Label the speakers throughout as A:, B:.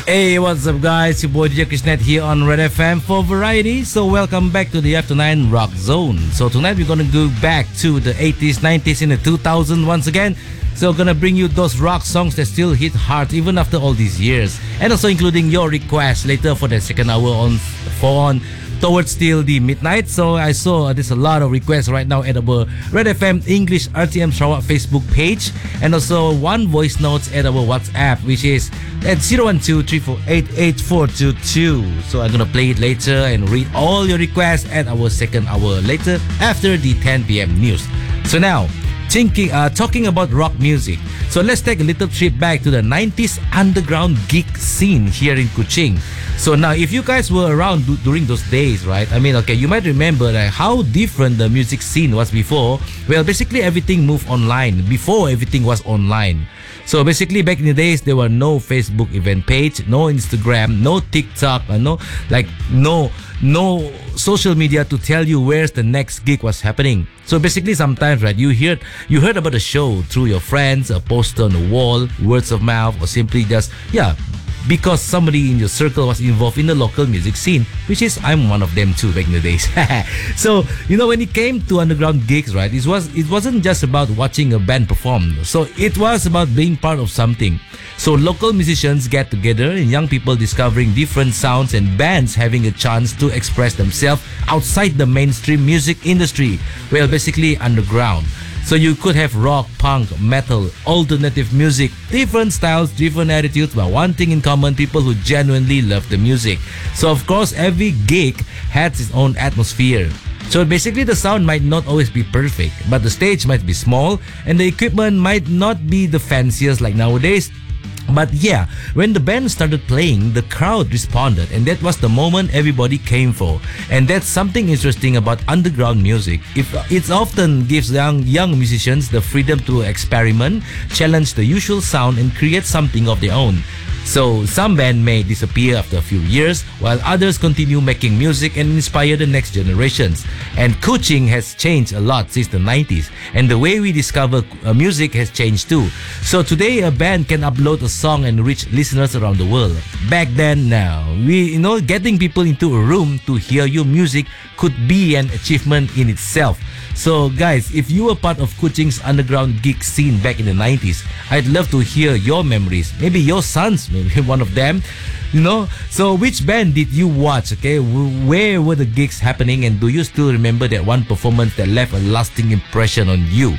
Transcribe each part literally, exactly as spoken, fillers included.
A: Hey, what's up, guys? Your boy D J Krishnet here on Red F M for Variety. So, welcome back to the After nine Rock Zone. So, tonight we're gonna go back to the eighties, nineties, and the two thousands once again. So, gonna bring you those rock songs that still hit hard even after all these years, and also including your requests later for the second hour on for on. Towards till the midnight. So I saw there's a lot of requests right now at our Red F M English R T M Sarawak Facebook page, and also one voice notes at our WhatsApp, which is at zero one two, three four eight, eight four two two. So I'm gonna play it later and read all your requests at our second hour later after the ten p.m. news. So now, thinking, uh, talking about rock music. So let's take a little trip back to the nineties underground gig scene here in Kuching. So now, if you guys were around d- during those days, right? I mean, okay, you might remember like, how different the music scene was before. Well, basically everything moved online. Before, everything was online. So basically, back in the days, there were no Facebook event page, no Instagram, no TikTok, uh, no like no no social media to tell you where's the next gig was happening. So basically, sometimes, right, you heard you heard about the show through your friends, a poster on the wall, words of mouth, or simply just yeah. because somebody in your circle was involved in the local music scene, which is I'm one of them too back in the days. So, you know, when it came to underground gigs, right, it was it wasn't just about watching a band perform. So it was about being part of something. So local musicians get together and young people discovering different sounds and bands having a chance to express themselves outside the mainstream music industry. Well, basically underground. So you could have rock, punk, metal, alternative music, different styles, different attitudes, but one thing in common, people who genuinely love the music. So of course, every gig has its own atmosphere. So basically the sound might not always be perfect, but the stage might be small and the equipment might not be the fanciest like nowadays. But yeah, when the band started playing, the crowd responded, and that was the moment everybody came for. And that's something interesting about underground music. If it often gives young young musicians the freedom to experiment, challenge the usual sound, and create something of their own. So some band may disappear after a few years, while others continue making music and inspire the next generations. And Kuching has changed a lot since the nineties, and the way we discover uh, music has changed too. So today a band can upload a song and reach listeners around the world. Back then, now we you know getting people into a room to hear your music could be an achievement in itself. So guys, if you were part of Kuching's underground gig scene back in the nineties, I'd love to hear your memories. Maybe your sons, maybe one of them. You know, so which band did you watch? Okay, where were the gigs happening, and do you still remember that one performance that left a lasting impression on you?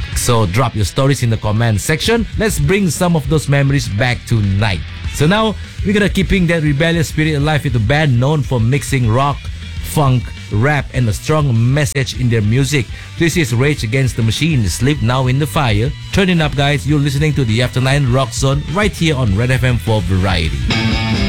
A: So drop your stories in the comment section. Let's bring some of those memories back tonight. So now we're gonna keeping that rebellious spirit alive with a band known for mixing rock, funk, rap, and a strong message in their music. This is Rage Against the Machine, Sleep Now in the Fire. Turn it up, guys. You're listening to the After nine Rock Zone right here on Red F M for Variety.